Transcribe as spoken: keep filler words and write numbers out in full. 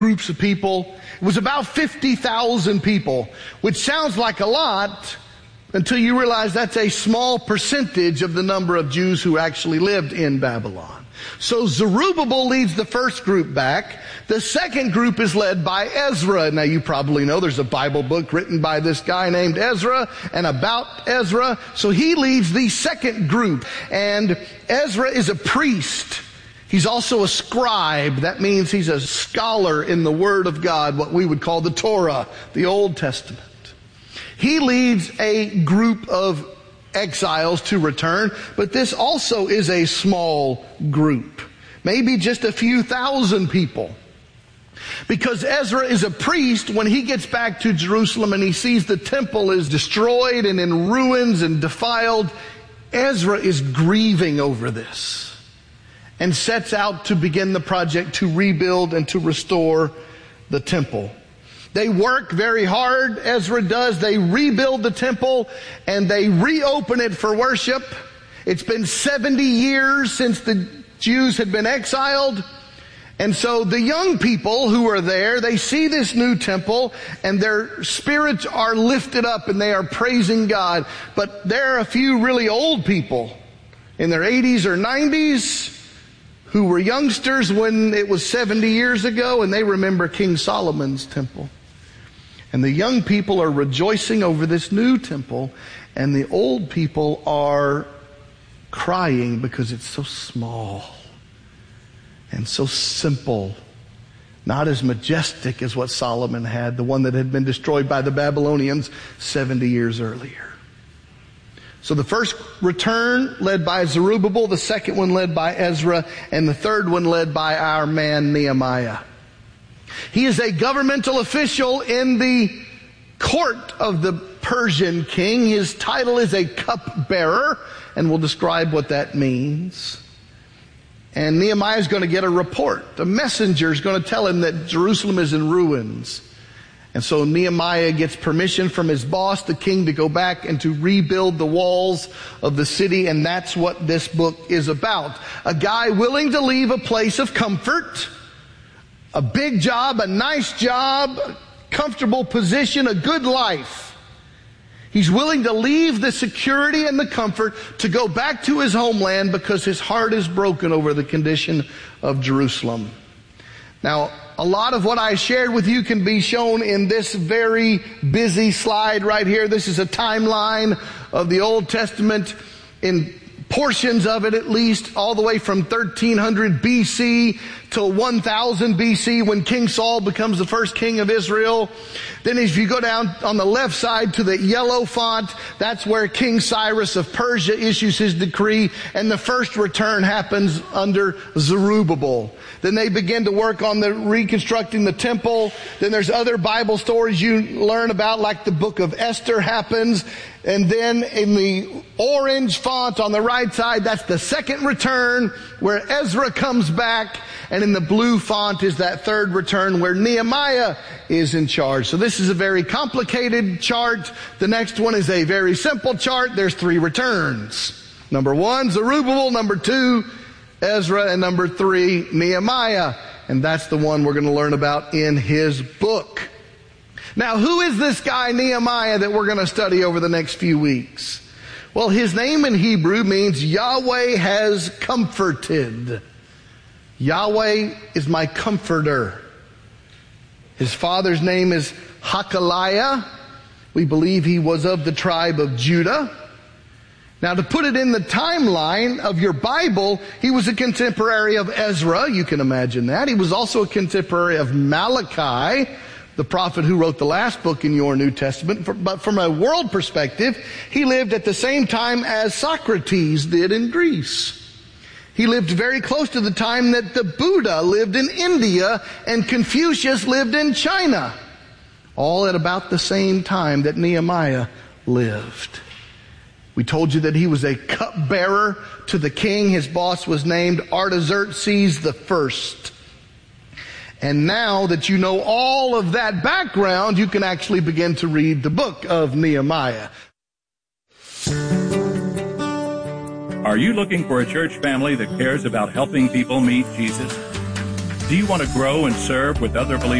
groups of people. It was about fifty thousand people, which sounds like a lot until you realize that's a small percentage of the number of Jews who actually lived in Babylon. So Zerubbabel leads the first group back. The second group is led by Ezra. Now you probably know there's a Bible book written by this guy named Ezra and about Ezra. So he leads the second group. And Ezra is a priest. He's also a scribe. That means he's a scholar in the Word of God, what we would call the Torah, the Old Testament. He leads a group of exiles to return, but this also is a small group. Maybe just a few thousand people. Because Ezra is a priest, when he gets back to Jerusalem and he sees the temple is destroyed and in ruins and defiled, Ezra is grieving over this and sets out to begin the project to rebuild and to restore the temple. They work very hard, Ezra does. They rebuild the temple and they reopen it for worship. It's been seventy years since the Jews had been exiled. And so the young people who are there, they see this new temple and their spirits are lifted up and they are praising God. But there are a few really old people in their eighties or nineties who were youngsters when it was seventy years ago, and they remember King Solomon's temple. And the young people are rejoicing over this new temple, and the old people are crying because it's so small and so simple, not as majestic as what Solomon had, the one that had been destroyed by the Babylonians seventy years earlier. So the first return led by Zerubbabel, the second one led by Ezra, and the third one led by our man Nehemiah. He is a governmental official in the court of the Persian king. His title is a cupbearer, and we'll describe what that means. And Nehemiah is going to get a report. A messenger is going to tell him that Jerusalem is in ruins. And so Nehemiah gets permission from his boss, the king, to go back and to rebuild the walls of the city. And that's what this book is about. A guy willing to leave a place of comfort, a big job, a nice job, a comfortable position, a good life. He's willing to leave the security and the comfort to go back to his homeland because his heart is broken over the condition of Jerusalem. Now, a lot of what I shared with you can be shown in this very busy slide right here. This is a timeline of the Old Testament in portions of it at least, all the way from thirteen hundred B C till one thousand B C when King Saul becomes the first king of Israel. Then if you go down on the left side to the yellow font, that's where King Cyrus of Persia issues his decree, and the first return happens under Zerubbabel. Then they begin to work on the reconstructing the temple. Then there's other Bible stories you learn about, like the book of Esther happens. And then in the orange font on the right side, that's the second return where Ezra comes back. And in the blue font is that third return where Nehemiah is in charge. So this is a very complicated chart. The next one is a very simple chart. There's three returns. Number one, Zerubbabel. Number two, Ezra. And number three, Nehemiah. And that's the one we're going to learn about in his book. Now, who is this guy Nehemiah that we're going to study over the next few weeks? Well, his name in Hebrew means Yahweh has comforted. Yahweh is my comforter. His father's name is Hakaliah. We believe he was of the tribe of Judah. Now, to put it in the timeline of your Bible, he was a contemporary of Ezra. You can imagine that. He was also a contemporary of Malachi, the prophet who wrote the last book in your New Testament. But from a world perspective, he lived at the same time as Socrates did in Greece. He lived very close to the time that the Buddha lived in India and Confucius lived in China. All at about the same time that Nehemiah lived. We told you that he was a cupbearer to the king. His boss was named Artaxerxes the First. And now that you know all of that background, you can actually begin to read the book of Nehemiah. Are you looking for a church family that cares about helping people meet Jesus? Do you want to grow and serve with other believers